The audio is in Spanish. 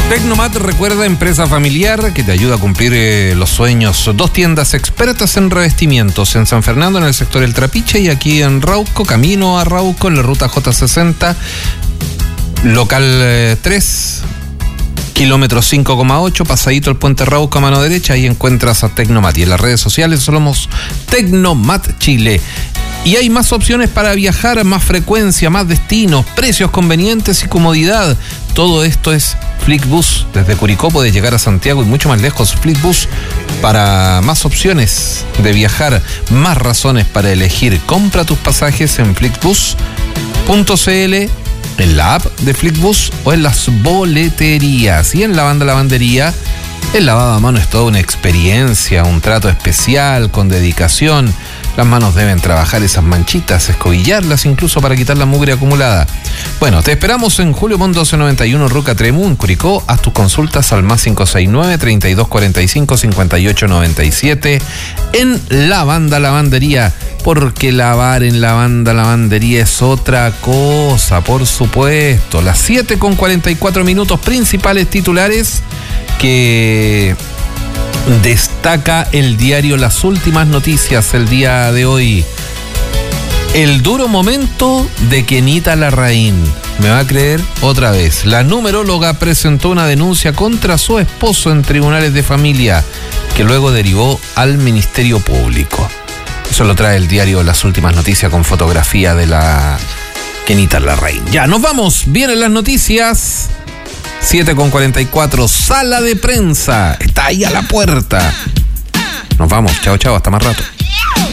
Tecnomat, recuerda, empresa familiar que te ayuda a cumplir los sueños. 2 tiendas expertas en revestimientos, en San Fernando, en el sector El Trapiche, y aquí en Rauco, camino a Rauco, en la ruta J60, local 3, kilómetro 5,8, pasadito el puente Rauco a mano derecha, ahí encuentras a Tecnomat. Y en las redes sociales somos Tecnomat Chile. Y hay más opciones para viajar, más frecuencia, más destinos, precios convenientes y comodidad. Todo esto es Flixbus. Desde Curicó puedes llegar a Santiago y mucho más lejos. Flixbus, para más opciones de viajar, más razones para elegir. Compra tus pasajes en flixbus.cl, en la app de Flixbus o en las boleterías. Y en la banda Lavandería, el lavado a mano es toda una experiencia, un trato especial, con dedicación. Las manos deben trabajar esas manchitas, escobillarlas incluso para quitar la mugre acumulada. Bueno, te esperamos en Julio Montt 1291, Ruca Tremú, en Curicó. Haz tus consultas al más 569-3245-5897 en la banda Lavandería, porque lavar en la banda Lavandería es otra cosa, por supuesto. Las 7:44, principales titulares que destaca el diario Las Últimas Noticias el día de hoy. El duro momento de Kenita Larraín. ¿Me va a creer? Otra vez. La numeróloga presentó una denuncia contra su esposo en tribunales de familia, que luego derivó al Ministerio Público. Eso lo trae el diario Las Últimas Noticias con fotografía de la Kenita Larraín. Ya, nos vamos. Vienen las noticias. 7:44, sala de prensa. Está ahí a la puerta. Nos vamos. Chao, chao. Hasta más rato.